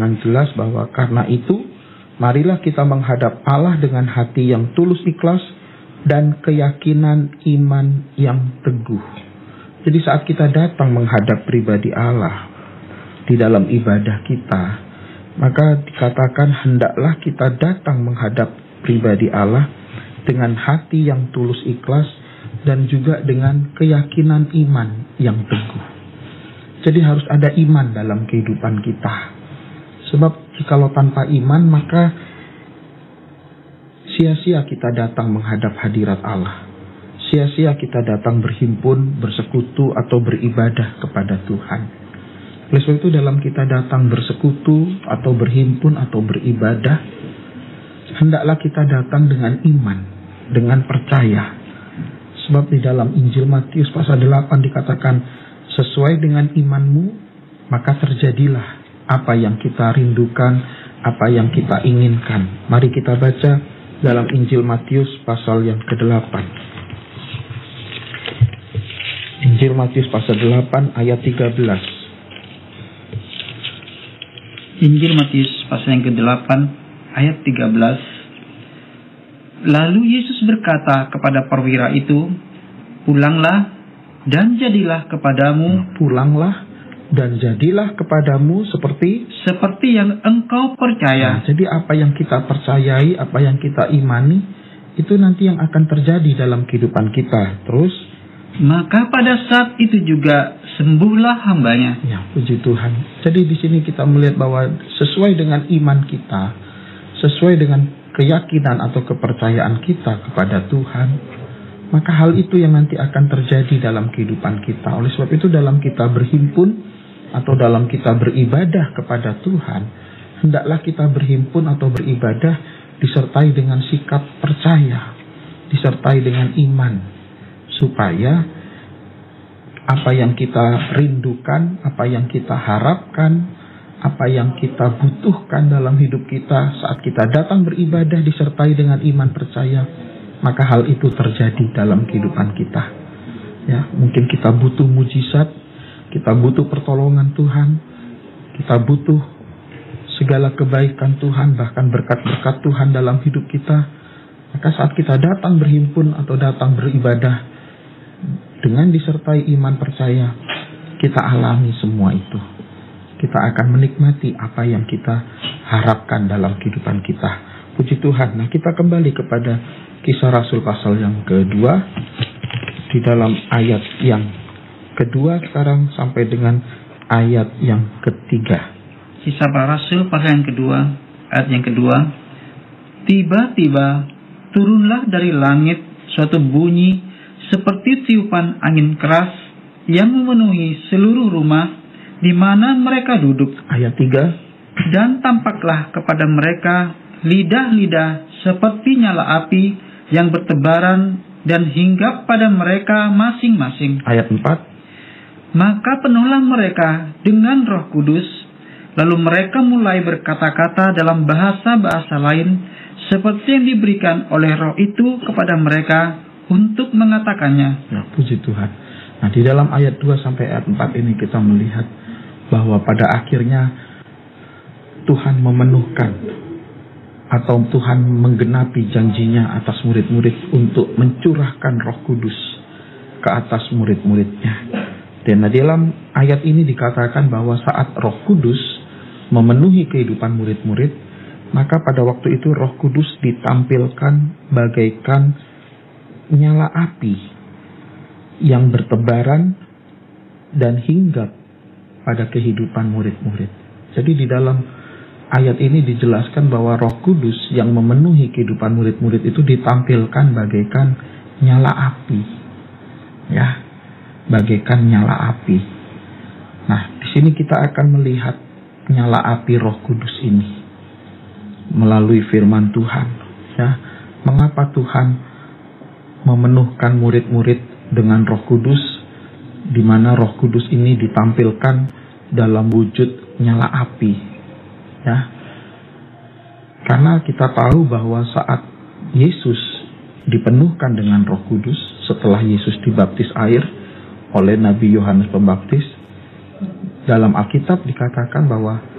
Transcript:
dengan jelas bahwa karena itu marilah kita menghadap Allah dengan hati yang tulus ikhlas dan keyakinan iman yang teguh. Jadi saat kita datang menghadap pribadi Allah di dalam ibadah kita, maka dikatakan hendaklah kita datang menghadap pribadi Allah dengan hati yang tulus ikhlas dan juga dengan keyakinan iman yang teguh. Jadi harus ada iman dalam kehidupan kita. Sebab jikalau tanpa iman maka sia-sia kita datang menghadap hadirat Allah. Sia-sia kita datang berhimpun, bersekutu atau beribadah kepada Tuhan. Oleh sebab itu dalam kita datang bersekutu atau berhimpun atau beribadah, hendaklah kita datang dengan iman, dengan percaya. Sebab di dalam Injil Matius pasal 8 dikatakan, sesuai dengan imanmu, maka terjadilah apa yang kita rindukan, apa yang kita inginkan. Mari kita baca dalam Injil Matius pasal yang ke-8. Injil Matius pasal 8 ayat 13. Injil Matius pasal yang ke-8 ayat 13. Lalu Yesus berkata kepada perwira itu, pulanglah dan jadilah kepadamu. Pulanglah dan jadilah kepadamu seperti yang engkau percaya. Nah, jadi apa yang kita percayai, apa yang kita imani, itu nanti yang akan terjadi dalam kehidupan kita. Terus, maka pada saat itu juga sembuhlah hambanya. Ya, puji Tuhan. Jadi di sini kita melihat bahwa sesuai dengan iman kita, sesuai dengan keyakinan atau kepercayaan kita kepada Tuhan, maka hal itu yang nanti akan terjadi dalam kehidupan kita. Oleh sebab itu dalam kita berhimpun atau dalam kita beribadah kepada Tuhan, hendaklah kita berhimpun atau beribadah disertai dengan sikap percaya, disertai dengan iman, supaya apa yang kita rindukan, apa yang kita harapkan, apa yang kita butuhkan dalam hidup kita saat kita datang beribadah disertai dengan iman percaya, maka hal itu terjadi dalam kehidupan kita. Ya, mungkin kita butuh mujizat, kita butuh pertolongan Tuhan, kita butuh segala kebaikan Tuhan, bahkan berkat-berkat Tuhan dalam hidup kita. Maka saat kita datang berhimpun atau datang beribadah dengan disertai iman percaya, kita alami semua itu. Kita akan menikmati apa yang kita harapkan dalam kehidupan kita. Puji Tuhan. Nah, kita kembali kepada Kisah Rasul pasal yang kedua, di dalam ayat yang kedua sekarang sampai dengan ayat yang ketiga. Kisah para Rasul pasal yang kedua, ayat yang kedua. Tiba-tiba turunlah dari langit suatu bunyi seperti tiupan angin keras yang memenuhi seluruh rumah di mana mereka duduk. Ayat 3. Dan tampaklah kepada mereka lidah-lidah seperti nyala api yang bertebaran dan hinggap pada mereka masing-masing. Ayat 4. Maka penuhlah mereka dengan Roh Kudus, lalu mereka mulai berkata-kata dalam bahasa-bahasa lain seperti yang diberikan oleh Roh itu kepada mereka untuk mengatakannya. Ya, puji Tuhan. Nah, di dalam ayat 2 sampai ayat 4 ini kita melihat bahwa pada akhirnya Tuhan memenuhkan atau Tuhan menggenapi janjinya atas murid-murid untuk mencurahkan Roh Kudus ke atas murid-muridnya. Dan di dalam ayat ini dikatakan bahwa saat Roh Kudus memenuhi kehidupan murid-murid, maka pada waktu itu Roh Kudus ditampilkan bagaikan nyala api yang bertebaran dan hinggap pada kehidupan murid-murid. Jadi di dalam ayat ini dijelaskan bahwa Roh Kudus yang memenuhi kehidupan murid-murid itu ditampilkan bagaikan nyala api. Ya, bagaikan nyala api. Nah, di sini kita akan melihat nyala api Roh Kudus ini melalui firman Tuhan. Ya, mengapa Tuhan memenuhkan murid-murid dengan Roh Kudus, di mana Roh Kudus ini ditampilkan dalam wujud nyala api. Ya, karena kita tahu bahwa saat Yesus dipenuhkan dengan Roh Kudus setelah Yesus dibaptis air oleh Nabi Yohanes Pembaptis, dalam Alkitab dikatakan bahwa